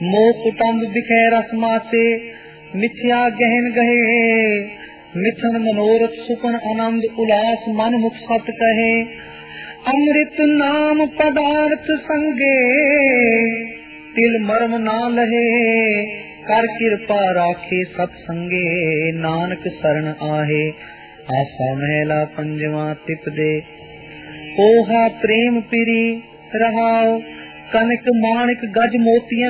मोह कुटुम्ब बिखै रस मासे, मिथ्या गहन गहे। मिथन मनोरथ सुपन आनंद उल्लास, मन मुख सत कहे। अमृत नाम पदार्थ संगे, तिल मर्म ना लहे। कर कृपा राखे सत्संगे, नानक शरण आहे। आसा महला पंजवा तिप दे, ओहा प्रेम पिरी रहाओ। कनक माणिक गज मोतियन